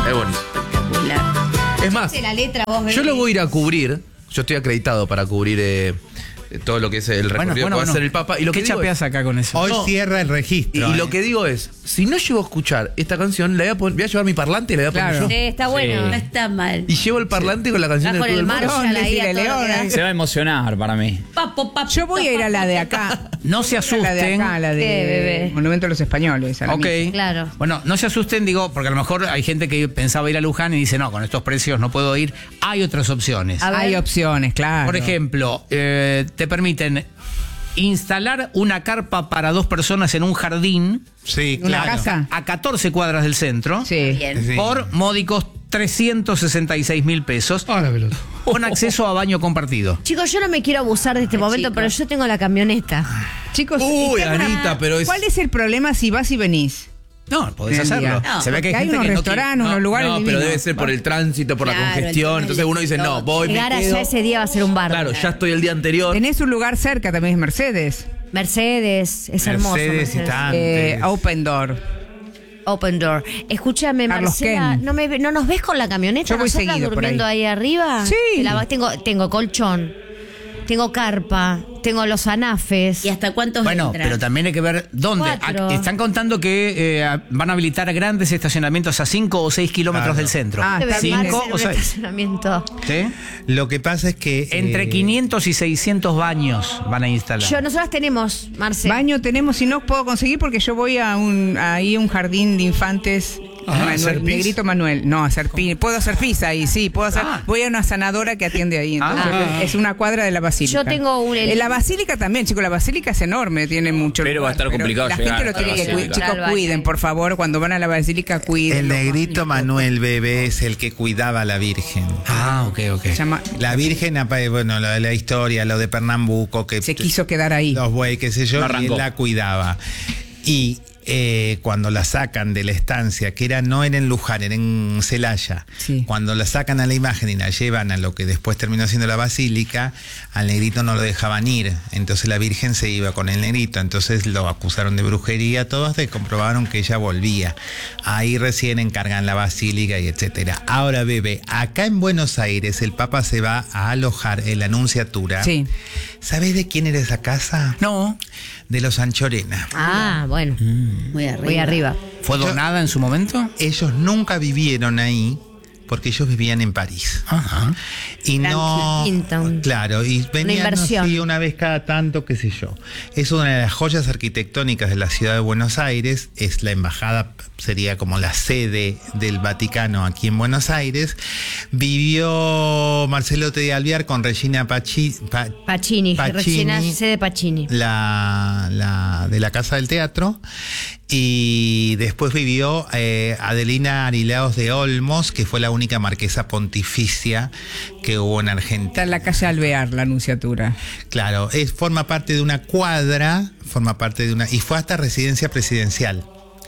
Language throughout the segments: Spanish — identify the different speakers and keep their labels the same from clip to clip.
Speaker 1: Es bonito.
Speaker 2: Espectacular.
Speaker 1: Es más,
Speaker 2: La letra, vos,
Speaker 1: yo lo voy a ir a cubrir. Yo estoy acreditado para cubrir todo lo que es el recorrido que va a hacer el Papa. Y lo
Speaker 3: ¿Qué
Speaker 1: que digo
Speaker 3: chapeás acá con eso?
Speaker 4: Hoy cierra el registro.
Speaker 1: Y lo que digo es, si no llego a escuchar esta canción, voy a llevar mi parlante y la voy a poner yo.
Speaker 2: Sí, está bueno.
Speaker 5: Sí.
Speaker 2: No está mal.
Speaker 1: Y llevo el parlante con la canción
Speaker 2: Está
Speaker 1: del
Speaker 2: con
Speaker 1: Club
Speaker 2: el
Speaker 1: del Mundo.
Speaker 2: Marshall ahí a
Speaker 6: Leslie
Speaker 2: todo lo que
Speaker 6: León,
Speaker 2: da.
Speaker 5: Se va a emocionar para mí.
Speaker 6: Yo voy a ir a la de acá.
Speaker 3: No se
Speaker 6: La de
Speaker 3: asusten.
Speaker 6: acá, la de
Speaker 2: bebé.
Speaker 6: Monumento a los Españoles. a la
Speaker 3: Ok.
Speaker 6: misa.
Speaker 2: Claro.
Speaker 3: Bueno, no se asusten, digo, porque a lo mejor hay gente que pensaba ir a Luján y dice, no, con estos precios no puedo ir. Hay otras opciones.
Speaker 2: A ver.
Speaker 6: Hay opciones, claro.
Speaker 3: Por ejemplo, te permiten instalar una carpa para 2 personas en un jardín
Speaker 4: Sí,
Speaker 6: ¿Una
Speaker 4: claro.
Speaker 6: casa?
Speaker 3: a 14 cuadras del centro
Speaker 6: Sí.
Speaker 2: Bien.
Speaker 4: Sí.
Speaker 3: por módicos 366.000 pesos con acceso a baño compartido.
Speaker 2: Chicos, yo no me quiero abusar de este momento,
Speaker 5: chicos.
Speaker 2: pero yo tengo la camioneta.
Speaker 6: Chicos,
Speaker 1: Uy,
Speaker 6: está una-
Speaker 1: Anita, pero es...
Speaker 6: ¿cuál es el problema si vas y venís?
Speaker 3: No, podés
Speaker 6: Bien,
Speaker 3: hacerlo.
Speaker 6: bien.
Speaker 3: Se ve que hay
Speaker 6: Hay
Speaker 3: gente
Speaker 6: unos
Speaker 3: que no
Speaker 6: restaurantes,
Speaker 3: quiere-
Speaker 6: unos lugares
Speaker 1: No, pero
Speaker 6: divinos.
Speaker 1: debe ser por el tránsito, por la
Speaker 2: Claro,
Speaker 1: congestión.
Speaker 2: el
Speaker 1: Entonces uno dice, no, voy, me
Speaker 2: Llegar
Speaker 1: quedo.
Speaker 2: allá ese día va a ser un bar.
Speaker 1: Claro, ya estoy el día anterior.
Speaker 6: Tenés un lugar cerca, también es Mercedes.
Speaker 2: Mercedes, es hermoso.
Speaker 4: Mercedes y tal.
Speaker 6: Open Door.
Speaker 2: Open Door. Escúchame,
Speaker 6: Carlos
Speaker 2: Marcela,
Speaker 6: Ken.
Speaker 2: ¿no nos ves con la camioneta?
Speaker 6: Yo voy
Speaker 2: ¿Nosotras
Speaker 6: seguido por
Speaker 2: durmiendo ahí arriba?
Speaker 6: Sí.
Speaker 2: Tengo colchón, tengo carpa, tengo los anafes.
Speaker 5: ¿Y hasta cuántos
Speaker 3: Bueno,
Speaker 5: entran?
Speaker 3: pero también hay que ver dónde.
Speaker 2: 4.
Speaker 3: Están contando que van a habilitar grandes estacionamientos a 5 o 6 kilómetros
Speaker 4: Claro.
Speaker 3: del centro.
Speaker 6: Ah,
Speaker 2: Debe
Speaker 6: está bien.
Speaker 2: ser
Speaker 3: 5
Speaker 2: un
Speaker 3: o 6.
Speaker 2: estacionamiento.
Speaker 3: ¿Sí?
Speaker 4: Lo que pasa es que...
Speaker 3: Entre 500 y 600 baños van a instalar.
Speaker 2: Nosotras tenemos, Marce.
Speaker 6: Baño tenemos y no puedo conseguir porque yo voy a un jardín de infantes.
Speaker 1: ¿a hacer pis?
Speaker 6: Negrito Manuel. No, hacer pis. Puedo hacer pis ahí, sí. Puedo hacer. Voy a una sanadora que atiende ahí. Entonces, es una cuadra de la basílica.
Speaker 2: Yo tengo
Speaker 6: En la basílica también, chicos. La basílica es enorme, tiene mucho.
Speaker 5: Pero va a
Speaker 6: lugar,
Speaker 5: estar complicado
Speaker 6: la
Speaker 5: llegar
Speaker 6: gente lo
Speaker 5: a la
Speaker 6: tiene que
Speaker 5: basílica.
Speaker 6: Chicos,
Speaker 2: Claro,
Speaker 6: cuiden, por favor. Cuando van a la basílica, cuiden.
Speaker 4: El negrito Manuel Bebé es el que cuidaba a la Virgen.
Speaker 3: Ah, ok.
Speaker 6: Se llama.
Speaker 4: La Virgen, bueno, lo de la historia, lo de Pernambuco, que
Speaker 6: Se quiso quedar ahí.
Speaker 4: los bueyes, qué sé yo,
Speaker 5: No
Speaker 4: y él
Speaker 5: arrancó.
Speaker 4: la cuidaba. Y cuando la sacan de la estancia, que no era en Luján, era en Celaya,
Speaker 6: Sí.
Speaker 4: cuando la sacan a la imagen y la llevan a lo que después terminó siendo la basílica, al negrito no lo dejaban ir, entonces la Virgen se iba con el negrito, entonces lo acusaron de brujería, todos comprobaron que ella volvía. Ahí recién encargan la basílica y etcétera. Ahora, Bebé, acá en Buenos Aires el Papa se va a alojar en la Nunciatura.
Speaker 6: Sí.
Speaker 4: ¿Sabés de quién era esa casa?
Speaker 3: No.
Speaker 4: De los Anchorena.
Speaker 2: Ah, bueno.
Speaker 5: Muy arriba.
Speaker 2: Voy arriba.
Speaker 3: ¿Fue donada en su momento?
Speaker 4: Ellos nunca vivieron ahí porque ellos vivían en París.
Speaker 3: Ajá.
Speaker 4: Y no...
Speaker 2: Clinton.
Speaker 4: Claro, y venían
Speaker 2: inversión.
Speaker 4: así una vez cada tanto, qué sé yo. Es una de las joyas arquitectónicas de la ciudad de Buenos Aires. Es la embajada, sería como la sede del Vaticano aquí en Buenos Aires. Vivió Marcelo T. de Alvear con Regina
Speaker 2: Pacini. Regina C. de Pacini.
Speaker 4: la de la Casa del Teatro, y después vivió Adelina Arilaos de Olmos, que fue la única marquesa pontificia que hubo en Argentina.
Speaker 6: Está en la calle Alvear, la Nunciatura.
Speaker 4: Claro, forma parte de una cuadra, y fue hasta residencia presidencial.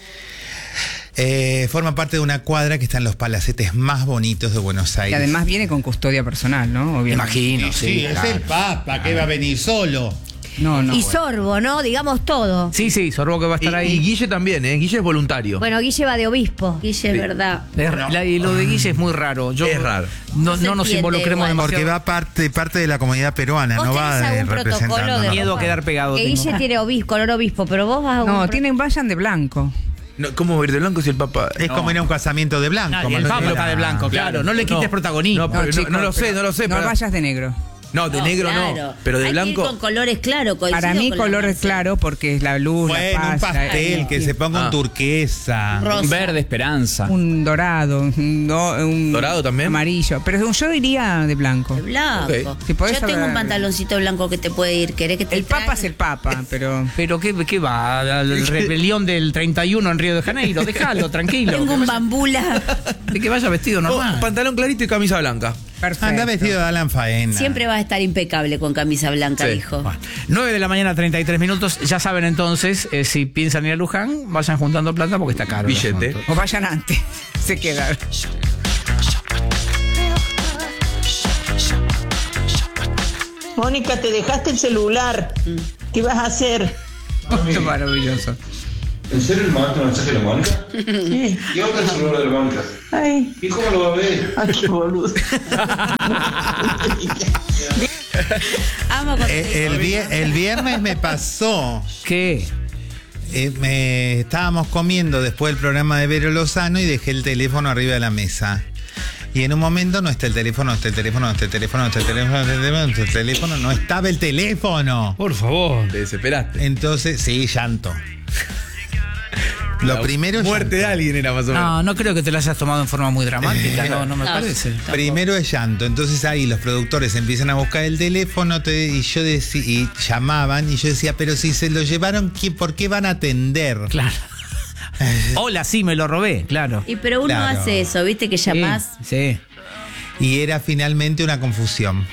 Speaker 4: Forma parte de una cuadra que está en los palacetes más bonitos de Buenos
Speaker 6: Y
Speaker 4: Aires.
Speaker 6: además viene con custodia personal, ¿no?
Speaker 3: Me
Speaker 6: Obviamente.
Speaker 3: imagino, sí.
Speaker 4: es
Speaker 3: claro.
Speaker 4: el Papa, que va a venir solo.
Speaker 6: No, no.
Speaker 2: Y Sorbo, ¿no? Digamos todo.
Speaker 3: Sí, Sorbo que va a estar
Speaker 1: Y
Speaker 3: ahí.
Speaker 1: Guille también, Guille es voluntario.
Speaker 2: Bueno, Guille va de obispo.
Speaker 5: Guille, es verdad.
Speaker 3: Y lo de Guille es muy raro.
Speaker 1: Es raro.
Speaker 3: No
Speaker 5: se
Speaker 3: nos
Speaker 5: entiende
Speaker 3: involucremos
Speaker 5: igual.
Speaker 4: Porque
Speaker 3: demasiado.
Speaker 4: va parte de la comunidad peruana,
Speaker 2: ¿Vos
Speaker 4: no va
Speaker 2: tenés algún protocolo
Speaker 4: representando.
Speaker 2: de-
Speaker 4: ¿no?
Speaker 3: Miedo a quedar pegado.
Speaker 2: Que
Speaker 3: tengo.
Speaker 2: Guille tiene color obispo, pero vos vas a
Speaker 6: No, vayan de blanco.
Speaker 1: No, ¿cómo va a ir de blanco si el Papa...?
Speaker 4: Es como ir a un casamiento de blanco.
Speaker 3: Nadie, el
Speaker 4: Manuel.
Speaker 3: Papa está de blanco, claro. No le quites protagonismo.
Speaker 1: No, pero
Speaker 6: chicos,
Speaker 1: no lo sé.
Speaker 6: No
Speaker 1: pero-
Speaker 6: vayas de negro.
Speaker 1: No, de negro
Speaker 5: claro.
Speaker 1: no. Pero de
Speaker 5: Hay que ir
Speaker 1: blanco...
Speaker 5: con colores claros. coincido
Speaker 6: Para mí
Speaker 5: con la
Speaker 6: color es
Speaker 5: Marcela.
Speaker 6: claro porque es la luz,
Speaker 4: Bueno,
Speaker 6: la
Speaker 4: un
Speaker 6: paz,
Speaker 4: pastel, que se ponga
Speaker 1: Ah.
Speaker 4: un turquesa.
Speaker 5: Rosa.
Speaker 7: Verde esperanza.
Speaker 6: un dorado, un
Speaker 1: ¿Dorado también?
Speaker 6: amarillo. Pero yo iría de blanco.
Speaker 5: Blanco.
Speaker 1: Ok.
Speaker 6: Si podés
Speaker 5: Yo tengo
Speaker 6: hablar-
Speaker 5: un pantaloncito blanco que te puede ir. ¿Querés que te
Speaker 6: El Papa
Speaker 5: traiga?
Speaker 6: es el Papa, pero...
Speaker 3: Pero ¿qué va? ¿A la rebelión del 31 en Río de Janeiro? Déjalo, tranquilo.
Speaker 5: Tengo un bambula.
Speaker 3: De que vaya vestido
Speaker 1: Oh,
Speaker 3: normal.
Speaker 1: pantalón clarito y camisa blanca.
Speaker 6: Perfecto.
Speaker 4: Anda vestido de Alan Faena.
Speaker 5: Siempre vas a estar impecable con camisa blanca,
Speaker 1: Sí.
Speaker 5: hijo.
Speaker 3: Bueno, 9 de la mañana, 33 minutos. Ya saben entonces, si piensan ir a Luján, vayan juntando plata porque está caro. el
Speaker 1: Billete.
Speaker 3: asunto.
Speaker 6: O vayan antes. Se queda.
Speaker 8: Mónica, te dejaste el celular. ¿Qué vas a hacer?
Speaker 6: Qué maravilloso.
Speaker 7: ¿En serio le mandaste un mensaje a la Mónica?
Speaker 8: Sí.
Speaker 7: ¿Y dónde está el celular de la Mónica?
Speaker 8: Ay,
Speaker 7: ¿Y cómo lo va a ver?
Speaker 8: ay, qué boludo.
Speaker 5: Amo cuando
Speaker 4: El viernes me pasó.
Speaker 3: ¿Qué?
Speaker 4: Estábamos comiendo después del programa de Vero Lozano y dejé el teléfono arriba de la mesa. Y en un momento no está el teléfono, no está el teléfono, no está el teléfono, no está el teléfono, no está el teléfono, no está el teléfono, no estaba el teléfono.
Speaker 1: Por favor. Te desesperaste.
Speaker 4: Entonces, sí, llanto. Lo primero es
Speaker 1: muerte de
Speaker 4: llanto.
Speaker 1: alguien era más o menos.
Speaker 3: No creo que te lo hayas tomado en forma muy dramática, no me parece.
Speaker 4: Primero es llanto. Entonces ahí los productores empiezan a buscar el teléfono y llamaban y yo decía, pero si se lo llevaron, ¿por qué van a atender?
Speaker 3: Claro. Hola, sí, me lo robé, claro.
Speaker 5: Y pero uno
Speaker 4: Claro.
Speaker 5: hace eso, ¿viste? Que llamás.
Speaker 3: Sí.
Speaker 4: Y era finalmente una confusión.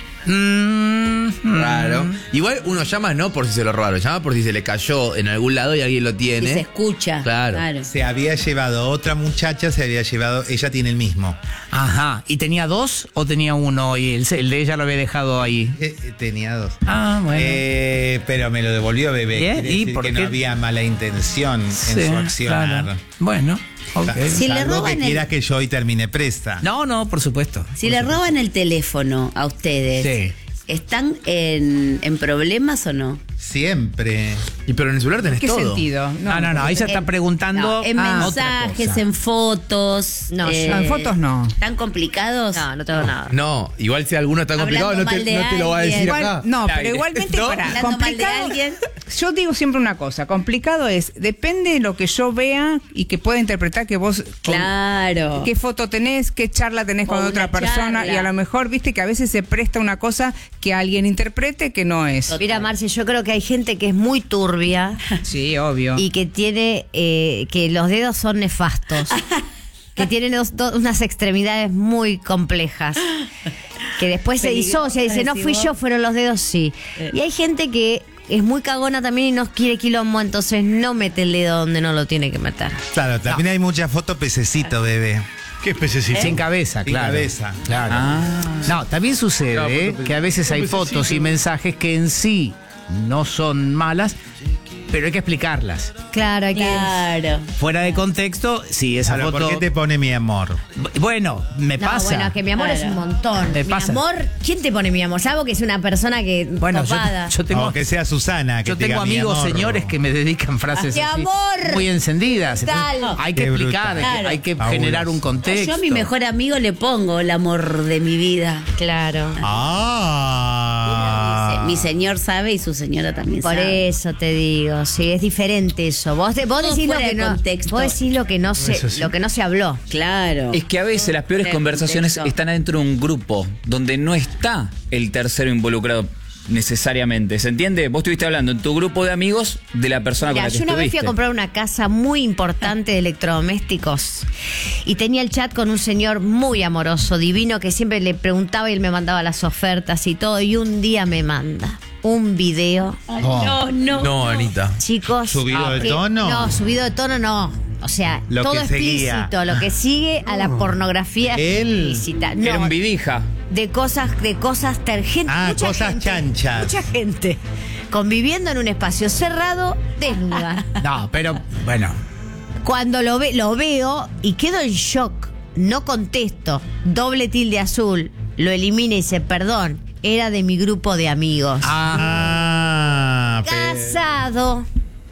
Speaker 1: Raro. Igual uno llama no por si se lo robaron, llama por si se le cayó en algún lado y alguien lo
Speaker 5: Y
Speaker 1: tiene.
Speaker 5: se escucha.
Speaker 1: Claro.
Speaker 4: Se había llevado otra muchacha, ella tiene el mismo.
Speaker 3: Ajá. ¿Y tenía dos o tenía uno y el de ella lo había dejado ahí?
Speaker 4: Tenía dos.
Speaker 3: Ah, bueno.
Speaker 4: Pero me lo devolvió bebé.
Speaker 3: Bien,
Speaker 4: Quiere
Speaker 3: ¿y
Speaker 4: decir
Speaker 3: por
Speaker 4: que
Speaker 3: qué?
Speaker 4: no había mala intención en
Speaker 3: Sí,
Speaker 4: su accionar.
Speaker 3: claro. Bueno, ok.
Speaker 5: Si le
Speaker 4: Salvo
Speaker 5: roban
Speaker 4: que
Speaker 5: el-
Speaker 4: quieras que yo hoy termine presta.
Speaker 3: No, por supuesto.
Speaker 5: Si le roban el teléfono a ustedes,
Speaker 3: Sí.
Speaker 5: ¿están en problemas o no?
Speaker 4: Siempre.
Speaker 1: Y pero en el celular tenés
Speaker 6: ¿Qué
Speaker 1: todo.
Speaker 6: sentido?
Speaker 3: No, ahí se está preguntando.
Speaker 5: No, en
Speaker 3: otra
Speaker 5: mensajes,
Speaker 3: cosa.
Speaker 5: en fotos.
Speaker 2: No,
Speaker 6: en fotos no.
Speaker 5: ¿Tan complicados?
Speaker 2: No tengo nada.
Speaker 1: No, igual si alguno está complicado, no
Speaker 5: Hablando
Speaker 1: te,
Speaker 5: mal de
Speaker 1: no te lo va a decir
Speaker 5: alguien.
Speaker 1: acá.
Speaker 6: No,
Speaker 1: Al
Speaker 6: pero
Speaker 1: aire.
Speaker 6: igualmente
Speaker 1: ¿No?
Speaker 6: para
Speaker 5: Hablando mal de
Speaker 6: complicado.
Speaker 5: alguien.
Speaker 6: Yo digo siempre una cosa, complicado es, depende de lo que yo vea y que pueda interpretar que vos
Speaker 5: Claro.
Speaker 6: qué foto tenés, qué charla tenés
Speaker 5: O
Speaker 6: con
Speaker 5: una
Speaker 6: otra persona
Speaker 5: charla.
Speaker 6: y a lo mejor viste que a veces se presta una cosa que alguien interprete que no es.
Speaker 2: Mira, Marce, yo creo que hay gente que es muy turbia
Speaker 6: Sí, obvio.
Speaker 2: y que tiene que los dedos son nefastos, que tienen unas extremidades muy complejas, que después se disocia y dice, no fui yo, fueron los dedos, sí. Y hay gente que es muy cagona también y no quiere quilombo, entonces no mete el dedo donde no lo tiene que meter.
Speaker 4: Claro, también hay muchas fotos pececito, bebé.
Speaker 1: ¿Qué espececito?
Speaker 3: Sin cabeza,
Speaker 4: Sin
Speaker 3: claro.
Speaker 4: cabeza.
Speaker 3: Claro. No, también sucede que a veces hay fotos y mensajes que en sí no son malas, pero hay que explicarlas.
Speaker 2: Claro, hay
Speaker 5: Claro.
Speaker 3: Fuera de contexto, sí, esa
Speaker 4: Claro,
Speaker 3: foto.
Speaker 4: ¿por qué te pone mi amor?
Speaker 3: Bueno, me
Speaker 2: No,
Speaker 3: pasa.
Speaker 2: bueno, que mi amor es un montón.
Speaker 3: Me
Speaker 2: Mi
Speaker 3: pasa.
Speaker 2: amor, ¿quién te pone mi amor? Salvo que es una persona que
Speaker 3: Bueno,
Speaker 2: copada.
Speaker 3: yo tengo.
Speaker 4: O que sea Susana. Que
Speaker 3: Yo
Speaker 4: te
Speaker 3: tengo
Speaker 4: diga, mi
Speaker 3: amigos,
Speaker 4: amor.
Speaker 3: señores, que me dedican frases
Speaker 2: ¡Mi
Speaker 3: así,
Speaker 2: amor!
Speaker 3: muy encendidas.
Speaker 2: Tal.
Speaker 3: Entonces, hay que
Speaker 4: Qué
Speaker 3: explicar,
Speaker 4: brutal.
Speaker 3: hay que
Speaker 4: Fabuloso.
Speaker 3: generar un contexto.
Speaker 5: Yo a mi mejor amigo le pongo el amor de mi vida.
Speaker 2: Claro.
Speaker 4: Ah.
Speaker 5: Mi señor sabe y su señora también
Speaker 2: Por
Speaker 5: sabe.
Speaker 2: eso te digo, sí, es diferente eso. Vos decís lo
Speaker 5: fuera
Speaker 2: que
Speaker 5: de
Speaker 2: no,
Speaker 5: contexto.
Speaker 2: vos decís lo que no se habló.
Speaker 5: Claro.
Speaker 9: Es que a veces las peores
Speaker 5: De
Speaker 9: conversaciones
Speaker 5: contexto.
Speaker 9: están adentro de un grupo donde no está el tercero involucrado necesariamente. ¿Se entiende? Vos estuviste hablando en tu grupo de amigos de la persona
Speaker 2: Mira,
Speaker 9: con la que
Speaker 2: yo una vez fui
Speaker 9: estuviste.
Speaker 2: a comprar una casa muy importante de electrodomésticos y tenía el chat con un señor muy amoroso, divino, que siempre le preguntaba y él me mandaba las ofertas y todo. Y un día me manda un video,
Speaker 1: No, Anita.
Speaker 2: chicos.
Speaker 4: ¿Subido de
Speaker 2: que-
Speaker 4: tono?
Speaker 2: No, subido de tono no. O sea,
Speaker 4: Lo
Speaker 2: todo
Speaker 4: que seguía.
Speaker 2: explícito, lo que sigue a la pornografía
Speaker 4: Él.
Speaker 2: explícita.
Speaker 9: Era
Speaker 2: No,
Speaker 9: un vidija.
Speaker 2: de cosas gente,
Speaker 4: Ah,
Speaker 2: mucha
Speaker 4: cosas
Speaker 2: gente,
Speaker 4: chanchas.
Speaker 2: mucha gente conviviendo en un espacio cerrado, desnuda.
Speaker 3: No, pero bueno.
Speaker 2: Cuando lo veo y quedo en shock, no contesto, doble tilde azul, lo elimina y dice, perdón, era de mi grupo de amigos.
Speaker 4: Ah,
Speaker 2: Casado.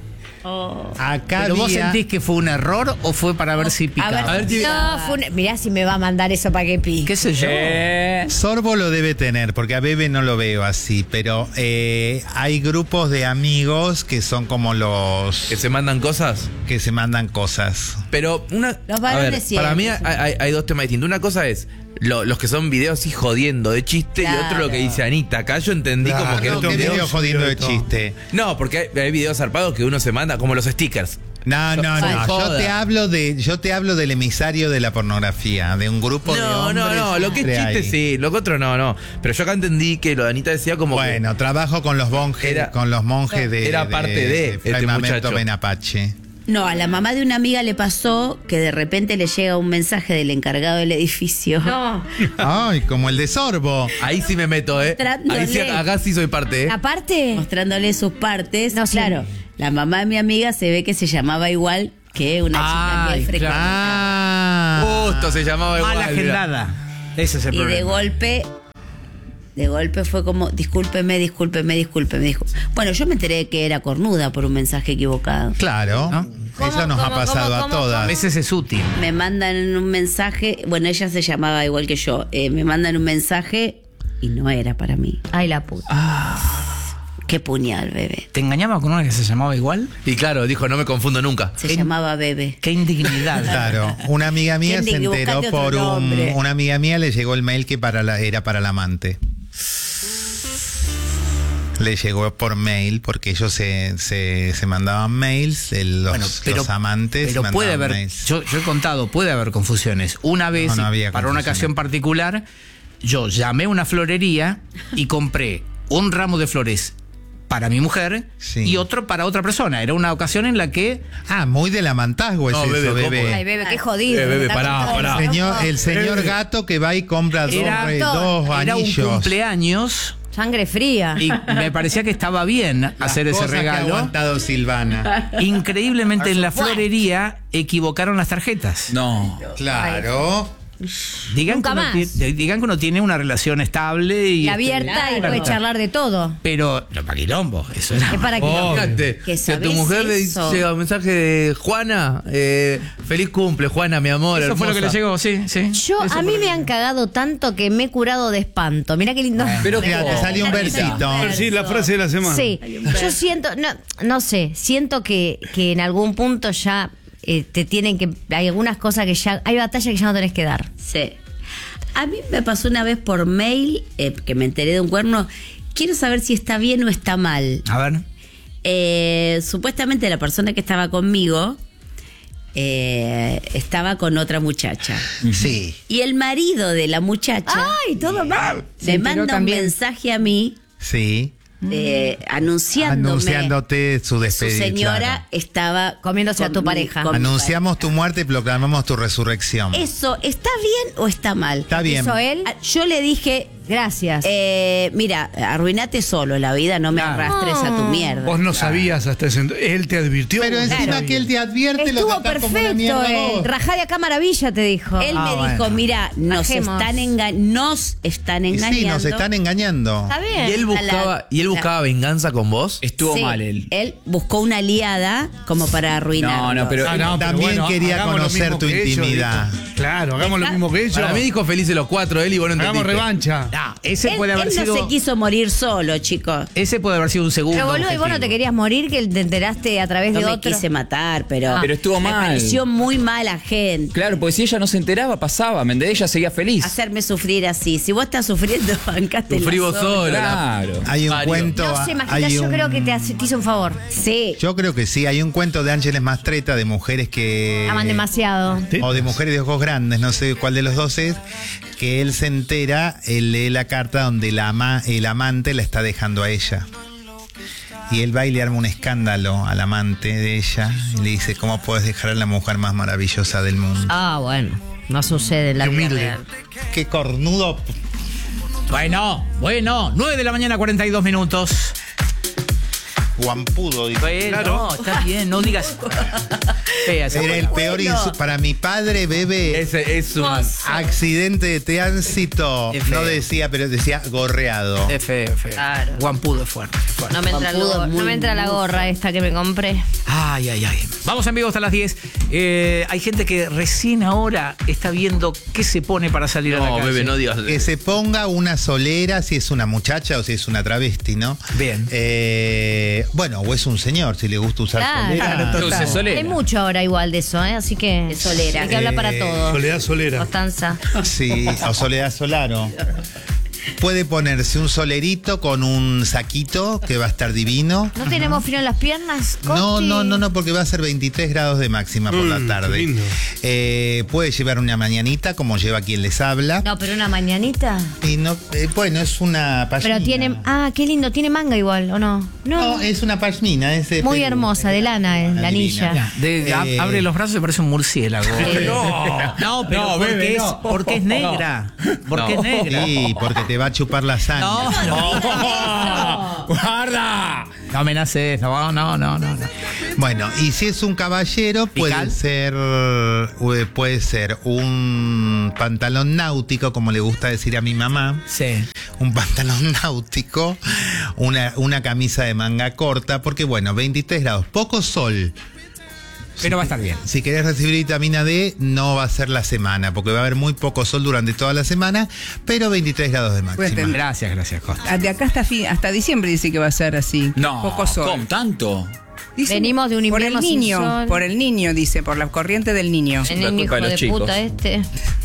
Speaker 4: acá
Speaker 3: ¿Pero vos
Speaker 4: había-
Speaker 3: sentís que fue un error o fue para ver si picaba?
Speaker 1: A ver,
Speaker 2: No, mirá si me va a mandar eso para que pique.
Speaker 3: ¿Qué sé yo?
Speaker 4: Sorbo lo debe tener, porque a Bebe no lo veo así, pero hay grupos de amigos que son como los
Speaker 1: que se mandan cosas.
Speaker 4: que se mandan cosas.
Speaker 1: Pero
Speaker 5: Los varones
Speaker 1: para mí
Speaker 5: siempre.
Speaker 1: hay dos temas distintos. Una cosa es los que son videos así jodiendo de chiste y otro lo que dice Anita. Acá yo entendí como que
Speaker 4: no,
Speaker 1: era un
Speaker 4: un
Speaker 1: video.
Speaker 4: video jodiendo de chiste.
Speaker 1: No, porque hay videos zarpados que uno se manda, como los stickers.
Speaker 4: No, no,
Speaker 1: Ay,
Speaker 4: no.
Speaker 1: joda.
Speaker 4: Yo te hablo del emisario de la pornografía, de un grupo de
Speaker 1: No,
Speaker 4: hombres.
Speaker 1: no, lo que es
Speaker 4: siempre
Speaker 1: chiste
Speaker 4: hay.
Speaker 1: sí, lo que otro no. Pero yo acá entendí que lo de Anita decía como
Speaker 4: Bueno, trabajo con los monjes,
Speaker 1: Era-
Speaker 4: de
Speaker 1: era parte de
Speaker 4: Fray
Speaker 1: este
Speaker 4: Mamerto
Speaker 1: muchacho.
Speaker 4: Benapache.
Speaker 5: No, a la mamá de una amiga le pasó que de repente le llega un mensaje del encargado del edificio.
Speaker 2: No.
Speaker 4: Ay, como el de Sorbo.
Speaker 1: ahí sí me meto,
Speaker 5: Mostrándole.
Speaker 1: Ahí sí, acá sí soy parte,
Speaker 2: Aparte,
Speaker 5: Mostrándole sus partes.
Speaker 2: No, sí.
Speaker 5: Claro. La mamá de mi amiga se ve que se llamaba igual que una chica que él frecuentaba.
Speaker 1: Justo se llamaba igual.
Speaker 3: Mala agendada. Ese es el
Speaker 5: Y
Speaker 3: problema.
Speaker 5: de golpe fue como, discúlpeme. Bueno, yo me enteré que era cornuda por un mensaje equivocado.
Speaker 4: Claro,
Speaker 3: ¿No?
Speaker 4: eso nos ha pasado a
Speaker 3: A
Speaker 4: todas.
Speaker 3: veces es útil.
Speaker 5: Me mandan un mensaje, bueno, ella se llamaba igual que yo, me mandan un mensaje y no era para mí.
Speaker 2: Ay, la puta.
Speaker 5: Qué puñal, bebé.
Speaker 3: ¿Te engañaba con una que se llamaba igual?
Speaker 1: Y claro, dijo, no me confundo nunca.
Speaker 5: Se llamaba Bebe.
Speaker 3: Qué indignidad.
Speaker 4: Claro, una amiga mía se
Speaker 5: Henry,
Speaker 4: enteró
Speaker 5: buscate
Speaker 4: por
Speaker 5: otro nombre.
Speaker 4: una amiga mía le llegó el mail que era para la amante. Le llegó por mail porque ellos se mandaban mails, los amantes
Speaker 3: pero puede
Speaker 4: mandaban
Speaker 3: haber,
Speaker 4: mails.
Speaker 3: yo he contado, puede haber confusiones. Una vez,
Speaker 4: No había
Speaker 3: para una
Speaker 4: confusiones.
Speaker 3: ocasión particular, yo llamé a una florería y compré un ramo de flores para mi mujer y otro para otra persona. Era una ocasión en la que...
Speaker 4: muy del amantazgo es
Speaker 1: No,
Speaker 4: eso,
Speaker 1: bebé,
Speaker 4: bebé.
Speaker 2: Ay, bebé, qué jodido.
Speaker 1: Bebé, pará.
Speaker 4: El señor gato que va y compra dos
Speaker 3: Era un
Speaker 4: anillos.
Speaker 3: cumpleaños
Speaker 2: Sangre fría.
Speaker 3: y me parecía que estaba bien hacer ese
Speaker 4: Cosas que ha
Speaker 3: regalo.
Speaker 4: aguantado Silvana.
Speaker 3: Increíblemente en la florería equivocaron las tarjetas.
Speaker 9: No.
Speaker 4: Claro.
Speaker 3: Digan
Speaker 2: Nunca
Speaker 3: que,
Speaker 2: más.
Speaker 3: digan que uno tiene una relación estable y
Speaker 2: abierta y puede charlar de todo.
Speaker 3: Pero no, para quilombo, eso era.
Speaker 2: Es para que
Speaker 1: Fíjate,
Speaker 5: Que
Speaker 1: si a tu
Speaker 5: sabés
Speaker 1: mujer
Speaker 5: eso.
Speaker 1: le llega un mensaje de Juana, feliz cumple, Juana, mi amor.
Speaker 3: Eso fue lo que le
Speaker 1: hermosa.
Speaker 3: llegó, sí.
Speaker 2: Yo, a mí me han cagado tanto que me he curado de espanto. Mirá qué lindo.
Speaker 9: Pero
Speaker 4: Mira, te salió un versito.
Speaker 8: Sí, la frase de la semana.
Speaker 2: Sí, yo siento, no sé, siento que en algún punto ya te tienen que, hay algunas cosas que ya, hay batallas que ya no tenés que dar.
Speaker 5: Sí. A mí me pasó una vez por mail, que me enteré de un cuerno. Quiero saber si está bien o está mal.
Speaker 3: A ver.
Speaker 5: Supuestamente la persona que estaba conmigo estaba con otra muchacha.
Speaker 4: Sí.
Speaker 5: Y el marido de la muchacha
Speaker 2: Ay, todo mal.
Speaker 5: me
Speaker 6: enteró
Speaker 5: manda un
Speaker 6: también.
Speaker 5: mensaje a mí
Speaker 4: Sí.
Speaker 5: anunciándote
Speaker 4: su
Speaker 5: su
Speaker 4: despedida.
Speaker 5: señora
Speaker 4: claro.
Speaker 5: estaba
Speaker 2: Comiéndose a tu pareja.
Speaker 5: con mi
Speaker 4: Anunciamos tu muerte y proclamamos tu resurrección.
Speaker 5: pareja. ¿Eso está bien o está mal?
Speaker 4: Está bien.
Speaker 2: ¿Hizo él?
Speaker 5: Yo le dije,
Speaker 2: Gracias.
Speaker 5: mira, arruinate solo la vida, no me
Speaker 3: Claro.
Speaker 5: arrastres a tu mierda.
Speaker 8: Vos no sabías hasta ese entonces. Él te advirtió.
Speaker 4: Pero encima que él te advierte lo
Speaker 2: Estuvo
Speaker 4: tratás como una
Speaker 2: perfecto,
Speaker 4: mierda vos.
Speaker 2: Rajá de acá maravilla, te dijo.
Speaker 5: Él me
Speaker 3: bueno.
Speaker 5: dijo, mira, nos
Speaker 2: Bajemos.
Speaker 5: están
Speaker 4: Y
Speaker 5: engañando.
Speaker 4: sí, nos están engañando.
Speaker 2: Está bien.
Speaker 1: ¿Y él buscaba venganza con vos?
Speaker 9: Estuvo
Speaker 5: Sí,
Speaker 9: mal él.
Speaker 5: Él buscó una aliada como para arruinarlo.
Speaker 9: No, pero
Speaker 4: También quería
Speaker 8: hagamos lo
Speaker 4: conocer
Speaker 8: mismo
Speaker 4: tu
Speaker 8: que ellos,
Speaker 4: intimidad.
Speaker 8: dijo. Claro, hagamos lo mismo que ellos.
Speaker 1: Para mí dijo felices los cuatro, él y vos no
Speaker 8: Hagamos
Speaker 1: entendiste.
Speaker 8: revancha.
Speaker 3: No, ese
Speaker 5: Él,
Speaker 3: puede haber
Speaker 5: él no
Speaker 3: sido.
Speaker 5: se quiso morir solo, chicos.
Speaker 3: Ese puede haber sido un segundo.
Speaker 2: Pero boludo, ¿y vos no te
Speaker 3: objetivo.
Speaker 2: querías morir que te enteraste a través
Speaker 5: No
Speaker 2: de
Speaker 5: me
Speaker 2: otro?
Speaker 5: quise matar, pero...
Speaker 2: Ah.
Speaker 9: Pero estuvo
Speaker 5: me
Speaker 9: mal.
Speaker 5: pareció muy mala gente.
Speaker 9: Claro, porque si ella no se enteraba, pasaba, ¿me entendés? Ella seguía feliz.
Speaker 5: Hacerme sufrir así. Si vos estás sufriendo, bancate
Speaker 1: Sufrí vos sola.
Speaker 9: Claro.
Speaker 4: Hay un
Speaker 1: Mario.
Speaker 4: cuento.
Speaker 2: No sé, Majita,
Speaker 4: hay
Speaker 2: yo
Speaker 4: un-
Speaker 2: creo que te hizo un favor.
Speaker 5: Sí.
Speaker 4: Yo creo que sí, hay un cuento de Ángeles Mastretta de mujeres que...
Speaker 2: Aman demasiado.
Speaker 4: O de mujeres de ojos grandes, no sé cuál de los dos es, que él se entera, él lee la carta donde el amante la está dejando a ella. Y él va y le arma un escándalo al amante de ella y le dice, ¿cómo puedes dejar a la mujer más maravillosa del mundo?
Speaker 2: Ah, bueno. No sucede en la vida real.
Speaker 4: Qué cornudo.
Speaker 3: Bueno, 9 de la mañana, 42 minutos.
Speaker 4: Guampudo, dijo.
Speaker 3: Bueno, no, está bien, no digas. Fea esa
Speaker 4: Era el peor para mi padre, bebé.
Speaker 1: Ese es un...
Speaker 4: Accidente de tránsito.
Speaker 3: Es feo.
Speaker 4: No decía, pero decía gorreado.
Speaker 3: Es feo, feo.
Speaker 2: Claro.
Speaker 3: Guampudo es fuerte.
Speaker 2: No me entra, no me entra la gorra esta que me compré.
Speaker 3: Ay. Vamos en vivo hasta las 10. Hay gente que recién ahora está viendo qué se pone para salir a la
Speaker 1: No,
Speaker 3: calle.
Speaker 1: bebé, no digas.
Speaker 4: Que se ponga una solera si es una muchacha o si es una travesti, ¿no?
Speaker 3: Bien.
Speaker 4: Bueno, o es un señor si le gusta usar
Speaker 2: Claro.
Speaker 4: solera.
Speaker 9: Entonces, Solera.
Speaker 2: Hay mucho ahora igual de eso, ¿eh? Así que
Speaker 5: solera.
Speaker 2: hay que hablar para todo.
Speaker 8: Soledad Solera.
Speaker 2: Constanza.
Speaker 4: Sí, o Soledad Solaro. Puede ponerse un solerito con un saquito que va a estar divino.
Speaker 2: ¿No tenemos frío en las piernas?
Speaker 4: No,
Speaker 2: Costi?
Speaker 4: porque va a ser 23 grados de máxima por la
Speaker 8: qué
Speaker 4: tarde.
Speaker 8: lindo.
Speaker 4: Puede llevar una mañanita, como lleva quien les habla.
Speaker 2: No, pero una mañanita.
Speaker 4: Y no, bueno, es una pashmina.
Speaker 2: Pero tiene. Ah, qué lindo. ¿Tiene manga igual o no?
Speaker 4: No, es una pashmina. Es de
Speaker 2: Muy
Speaker 4: Perú.
Speaker 2: hermosa, de lana, la
Speaker 4: Divina.
Speaker 2: anilla.
Speaker 3: Abre los brazos y parece un murciélago. No, pero
Speaker 1: No,
Speaker 3: porque,
Speaker 1: bebé,
Speaker 3: es,
Speaker 1: no.
Speaker 3: porque es negra. Porque es negra.
Speaker 4: Sí, porque te va a chupar la sangre.
Speaker 3: No. ¡Guarda! No amenaces, no.
Speaker 4: Bueno, y si es un caballero, puede ser un pantalón náutico, como le gusta decir a mi mamá.
Speaker 3: Sí.
Speaker 4: Un pantalón náutico, una camisa de manga corta, porque bueno, 23 grados, poco sol.
Speaker 3: Pero va a estar bien.
Speaker 4: Si querés recibir vitamina D, no va a ser la semana, porque va a haber muy poco sol durante toda la semana, pero 23 grados de máxima.
Speaker 3: Gracias, Costa.
Speaker 6: De acá hasta diciembre dice que va a ser así.
Speaker 9: No,
Speaker 6: poco sol.
Speaker 9: ¿cómo tanto?
Speaker 6: Dice,
Speaker 2: Venimos de un
Speaker 6: por el
Speaker 2: invierno sin
Speaker 6: niño,
Speaker 2: sol.
Speaker 6: por el niño, dice, por la corriente del niño.
Speaker 2: El
Speaker 9: La
Speaker 2: niño hijo
Speaker 9: culpa de los
Speaker 2: de
Speaker 9: chicos.
Speaker 2: puta este.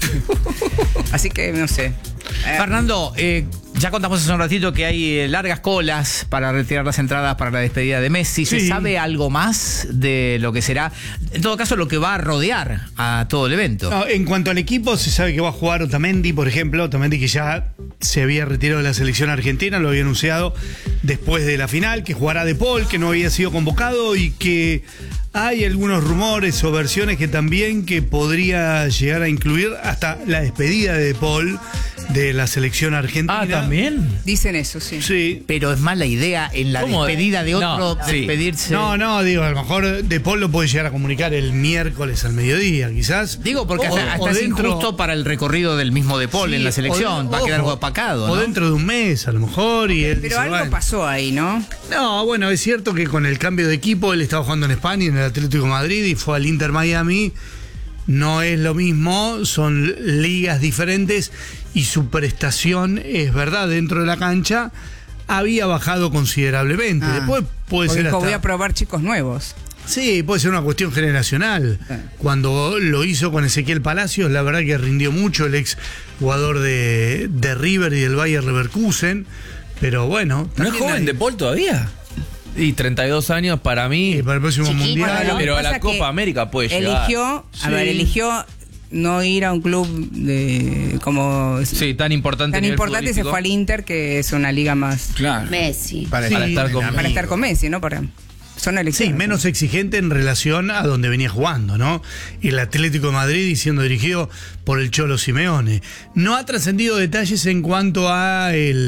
Speaker 6: Así que no sé.
Speaker 3: Fernando, ya contamos hace un ratito que hay largas colas para retirar las entradas para la despedida de Messi. ¿Se
Speaker 8: Sí.
Speaker 3: sabe algo más de lo que será, en todo caso, lo que va a rodear a todo el evento?
Speaker 8: No, en cuanto al equipo, se sabe que va a jugar Otamendi, por ejemplo. Otamendi, que ya se había retirado de la selección argentina, lo había anunciado después de la final, que jugará De Paul, que no había sido convocado, y que hay algunos rumores o versiones que también que podría llegar a incluir hasta la despedida de De Paul de la selección argentina.
Speaker 1: Ah, ¿también?
Speaker 6: Dicen eso, sí.
Speaker 8: Sí.
Speaker 3: Pero es más la idea en la
Speaker 1: ¿Cómo?
Speaker 3: despedida de otro,
Speaker 1: No, sí.
Speaker 3: despedirse.
Speaker 8: No, digo, a lo mejor De Paul lo puede llegar a comunicar el miércoles al mediodía, quizás.
Speaker 3: Digo, porque
Speaker 8: O-
Speaker 3: hasta
Speaker 8: o
Speaker 3: es
Speaker 8: dentro-
Speaker 3: injusto para el recorrido del mismo De Paul
Speaker 8: Sí,
Speaker 3: en la selección. Va a quedar
Speaker 8: ojo,
Speaker 3: opacado,
Speaker 8: O
Speaker 3: ¿no?
Speaker 8: dentro de un mes, a lo mejor. Y él
Speaker 6: Pero
Speaker 8: dice,
Speaker 6: algo
Speaker 8: bueno.
Speaker 6: pasó ahí, ¿no?
Speaker 8: No, bueno, es cierto que con el cambio de equipo, él estaba jugando en España, en el Atlético de Madrid, y fue al Inter Miami. No es lo mismo, son ligas diferentes y su prestación, es verdad, dentro de la cancha había bajado considerablemente.
Speaker 6: Ah,
Speaker 8: Después puede
Speaker 6: porque
Speaker 8: ser
Speaker 6: dijo,
Speaker 8: hasta-
Speaker 6: voy a probar chicos nuevos.
Speaker 8: Sí, puede ser una cuestión generacional. Cuando lo hizo con Ezequiel Palacios, la verdad que rindió mucho, el ex jugador de River y del Bayer Leverkusen. Pero bueno,
Speaker 9: ¿No es
Speaker 8: también
Speaker 9: joven
Speaker 8: hay-
Speaker 9: De Paul todavía?
Speaker 1: Y 32 años para mí.
Speaker 8: para el próximo
Speaker 2: Chiquito,
Speaker 8: mundial.
Speaker 2: ¿no?
Speaker 1: Pero a
Speaker 6: Pasa
Speaker 1: la Copa
Speaker 6: que
Speaker 1: América puede llegar.
Speaker 6: Eligió no ir a un club de como
Speaker 1: Sí, tan importante. a
Speaker 6: tan
Speaker 1: nivel
Speaker 6: importante, se
Speaker 1: futbolístico.
Speaker 6: fue al Inter, que es una liga más
Speaker 9: Claro.
Speaker 5: Messi.
Speaker 1: Para estar con-
Speaker 6: para estar con Messi, ¿no? Son elecciones.
Speaker 8: Sí, menos exigente en relación a donde venía jugando, ¿no? Y el Atlético de Madrid y siendo dirigido por el Cholo Simeone. No ha trascendido detalles en cuanto a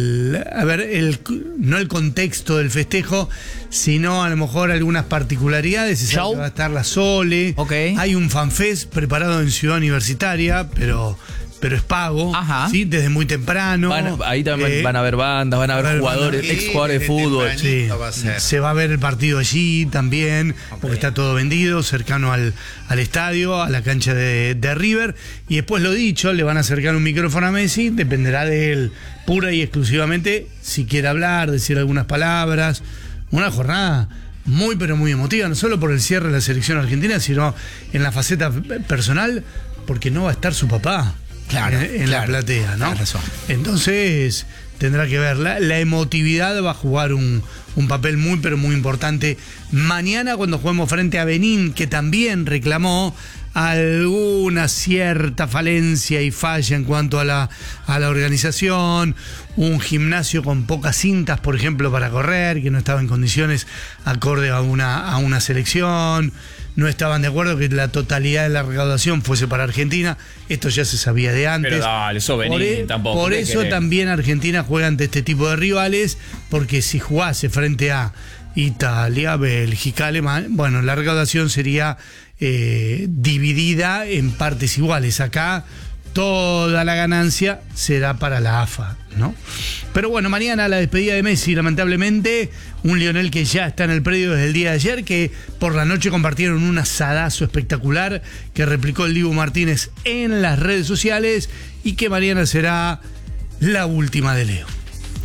Speaker 8: no el contexto del festejo, sino a lo mejor algunas particularidades. Se sabe
Speaker 3: Show.
Speaker 8: que va a estar la Sole.
Speaker 3: Ok.
Speaker 8: Hay un fanfest preparado en Ciudad Universitaria, pero es pago,
Speaker 3: Ajá.
Speaker 8: ¿sí? Desde muy temprano.
Speaker 1: Ahí también van a haber bandas, van a haber jugadores, ex jugadores de fútbol.
Speaker 8: Sí,
Speaker 4: va a ser.
Speaker 8: se va a ver el partido allí también, porque está todo vendido, cercano al estadio, a la cancha de River. Y después, lo dicho, le van a acercar un micrófono a Messi, dependerá de él, pura y exclusivamente, si quiere hablar, decir algunas palabras. Una jornada muy, pero muy emotiva, no solo por el cierre de la selección argentina, sino en la faceta personal, porque no va a estar su papá.
Speaker 3: Claro,
Speaker 8: en la
Speaker 3: claro,
Speaker 8: platea, ¿no?
Speaker 3: tenés razón.
Speaker 8: Entonces tendrá que ver, la emotividad va a jugar un papel muy pero muy importante mañana cuando juguemos frente a Benín, que también reclamó alguna cierta falencia y falla en cuanto a la organización, un gimnasio con pocas cintas, por ejemplo, para correr, que no estaba en condiciones acorde a una selección. No estaban de acuerdo que la totalidad de la recaudación fuese para Argentina. Esto ya se sabía de antes.
Speaker 9: Pero dale, eso Benín tampoco.
Speaker 8: Por
Speaker 9: ¿qué
Speaker 8: eso
Speaker 9: querés?
Speaker 8: también Argentina juega ante este tipo de rivales, porque si jugase frente a Italia, Bélgica, Alemania, bueno, la recaudación sería dividida en partes iguales. Acá toda la ganancia será para la AFA, ¿no? Pero bueno, mañana la despedida de Messi, lamentablemente, un Lionel que ya está en el predio desde el día de ayer, que por la noche compartieron un asadazo espectacular que replicó el Dibu Martínez en las redes sociales, y que mañana será la última de Leo.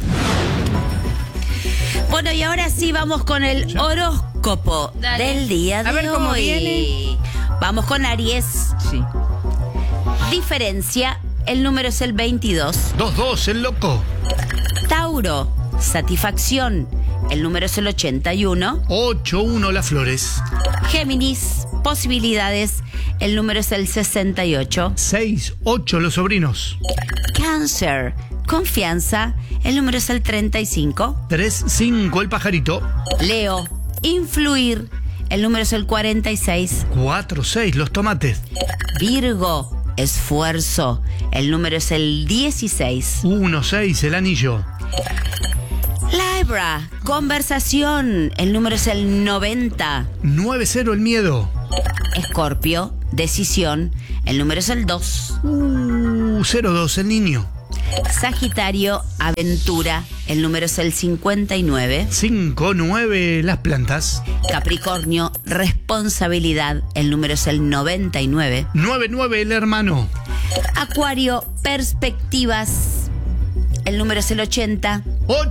Speaker 5: Bueno, y ahora sí vamos con el horóscopo del día de hoy.
Speaker 6: A ver cómo viene.
Speaker 5: Vamos con Aries.
Speaker 6: Sí.
Speaker 5: Diferencia, el número es el 22.
Speaker 8: 2-2, el loco.
Speaker 5: Tauro, satisfacción, el número es el 81.
Speaker 8: 8-1, las flores.
Speaker 5: Géminis, posibilidades, el número es el 68.
Speaker 8: 6-8, los sobrinos.
Speaker 5: Cáncer, confianza, el número es el 35.
Speaker 8: 3-5, el pajarito.
Speaker 5: Leo, influir, el número es el 46.
Speaker 8: 4-6, los tomates.
Speaker 5: Virgo, esfuerzo, el número es el 16.
Speaker 8: 1-6, el anillo.
Speaker 5: La Libra, conversación, el número es el 90.
Speaker 8: 9-0 el miedo.
Speaker 5: Escorpio, decisión, el número es el 2.
Speaker 8: 0-2 el niño.
Speaker 5: Sagitario, aventura, el número es el 59.
Speaker 8: 5-9 las plantas.
Speaker 5: Capricornio, responsabilidad, el número es el 99.
Speaker 8: 9-9 el hermano.
Speaker 5: Acuario, perspectivas, el número es el 80.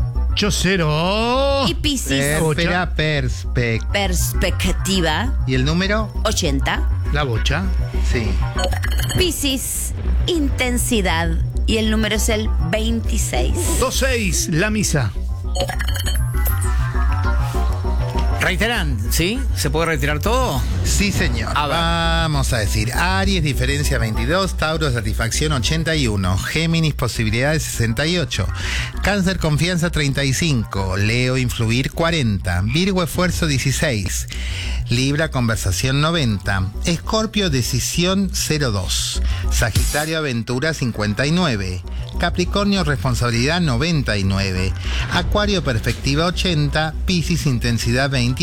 Speaker 8: 8-0.
Speaker 5: Y Piscis,
Speaker 4: Espera,
Speaker 5: perspectiva,
Speaker 4: ¿Y el número?
Speaker 5: 80.
Speaker 8: La bocha.
Speaker 4: Sí.
Speaker 5: Piscis, intensidad, y el número es el 26.
Speaker 8: 2-6 la misa.
Speaker 3: Reiteran, ¿sí? ¿Se puede reiterar todo?
Speaker 4: Sí, señor.
Speaker 3: A ver.
Speaker 4: Vamos a decir, Aries, diferencia 22, Tauro, satisfacción 81, Géminis, posibilidades 68, Cáncer, confianza 35, Leo, influir 40, Virgo, esfuerzo 16, Libra, conversación 90, Escorpio, decisión 02, Sagitario, aventura 59, Capricornio, responsabilidad 99, Acuario, perspectiva 80, Piscis, intensidad 26.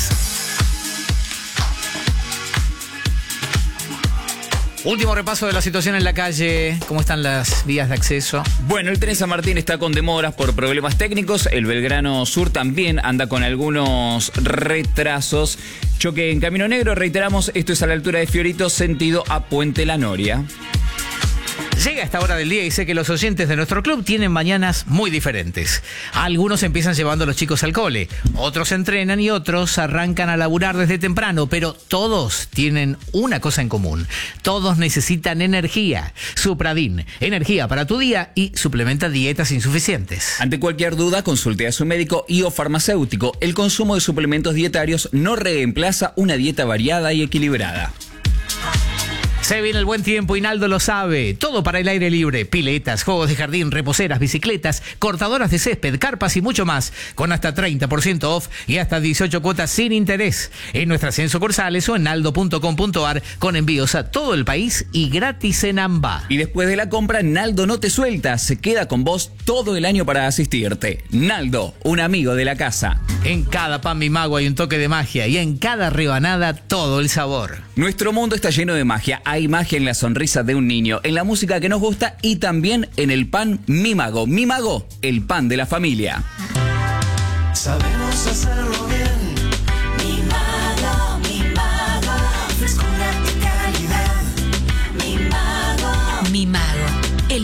Speaker 3: Último repaso de la situación en la calle. ¿Cómo están las vías de acceso?
Speaker 9: Bueno, el tren San Martín está con demoras por problemas técnicos. El Belgrano Sur también anda con algunos retrasos. Choque en Camino Negro, reiteramos, esto es a la altura de Fiorito, sentido a Puente La Noria.
Speaker 3: Llega a esta hora del día y sé que los oyentes de nuestro club tienen mañanas muy diferentes. Algunos empiezan llevando a los chicos al cole, otros entrenan y otros arrancan a laburar desde temprano, pero todos tienen una cosa en común. Todos necesitan energía. Supradin, energía para tu día y suplementa dietas insuficientes.
Speaker 9: Ante cualquier duda, consulte a su médico y o farmacéutico. El consumo de suplementos dietarios no reemplaza una dieta variada y equilibrada.
Speaker 3: Se viene el buen tiempo y Naldo lo sabe. Todo para el aire libre. Piletas, juegos de jardín, reposeras, bicicletas, cortadoras de césped, carpas y mucho más. Con hasta 30% off y hasta 18 cuotas sin interés. En nuestras sucursales o en naldo.com.ar con envíos a todo el país y gratis en AMBA.
Speaker 9: Y después de la compra, Naldo no te suelta. Se queda con vos todo el año para asistirte. Naldo, un amigo de la casa.
Speaker 3: En cada pan mi mago hay un toque de magia y en cada rebanada todo el sabor.
Speaker 9: Nuestro mundo está lleno de magia. Hay magia en la sonrisa de un niño, en la música que nos gusta y también en el pan Mi Mago. Mi Mago, el pan de la familia.
Speaker 10: Sabemos hacerlo